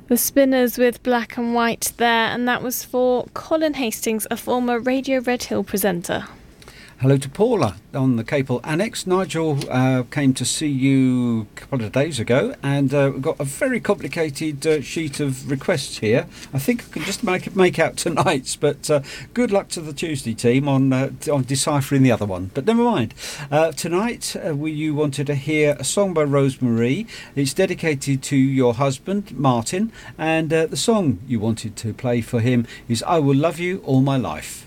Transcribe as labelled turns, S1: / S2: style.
S1: The Spinners with Black and White there, and that was for Colin Hastings, a former Radio Red Hill presenter.
S2: Hello to Paula on the Capel Annex. Nigel came to see you a couple of days ago, and we've got a very complicated sheet of requests here. I think I can just make out tonight's, but good luck to the Tuesday team on deciphering the other one. But never mind. Tonight, you wanted to hear a song by Rosemarie. It's dedicated to your husband, Martin, and the song you wanted to play for him is I Will Love You All My Life.